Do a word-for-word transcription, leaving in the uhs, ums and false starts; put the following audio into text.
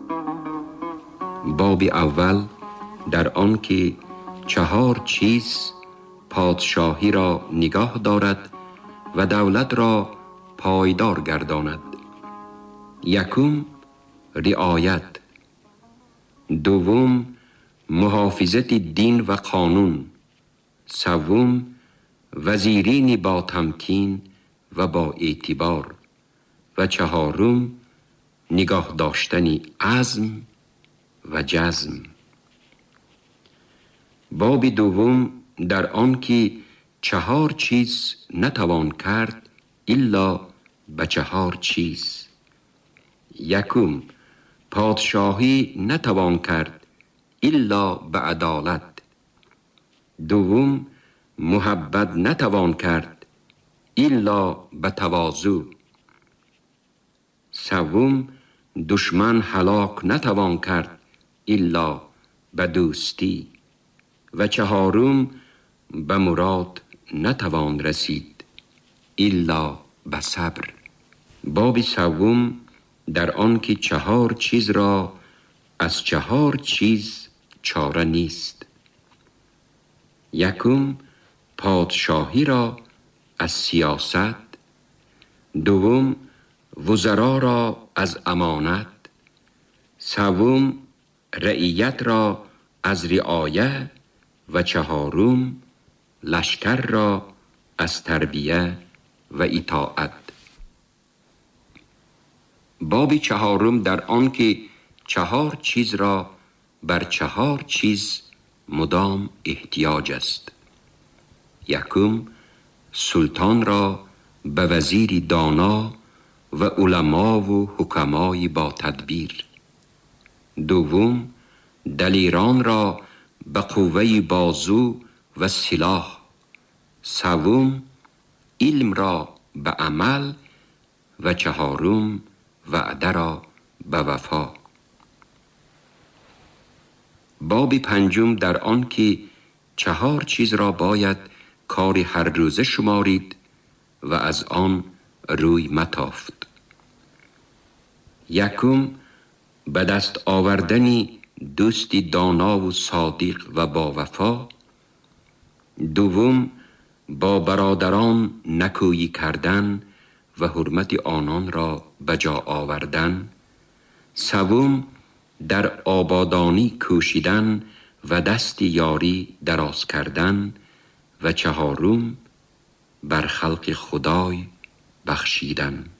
باب اول در آن که چهار چیز پادشاهی را نگاه دارد و دولت را پایدار گرداند. یکم رعایت، دوم محافظت دین و قانون، سوم وزیرین با تمکین و با اعتبار و چهارم نگاه داشتن عزم و جزم. باب دوم در آن که چهار چیز نتوان کرد الا به چهار چیز. یکم پادشاهی نتوان کرد الا به عدالت. دوم محبت نتوان کرد الا به تواضع. سوم دشمن هلاک نتوان کرد الا به دوستی. و چهارم به مراد نتوان رسید الا به صبر. باب سوم در آن که چهار چیز را از چهار چیز چاره نیست. یکم پادشاهی را از سیاست، دوم وزرا را از امانت، سوم رعیت را از رعایت و چهارم لشکر را از تربیه و اطاعت. باب چهارم در آن که چهار چیز را بر چهار چیز مدام احتیاج است. یکم سلطان را به وزیر دانا و علما و حکمای با تدبیر. دوم دلیران را به قوه بازو و سلاح. سوم علم را به عمل و چهارم وعده را به وفا. باب پنجم در آن که چهار چیز را باید کار هر روزه شمارید و از آن روی متافت. یکم به دست آوردن دوستی دانا و صادق و با وفا. دوم با برادران نکویی کردن و حرمت آنان را بجا آوردن. سوم در آبادانی کوشیدن و دست یاری دراز کردن. و چهارم بر خلق خدای بخشیدن.